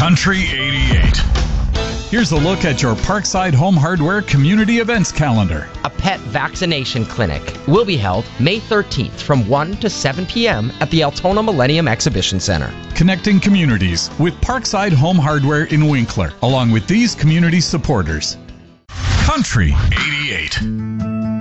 Country 88. Here's a look at your Parkside Home Hardware community events calendar. A pet vaccination clinic will be held May 13th from 1 to 7 p.m. at the Altona Millennium Exhibition Center. Connecting communities with Parkside Home Hardware in Winkler, along with these community supporters. Country 88.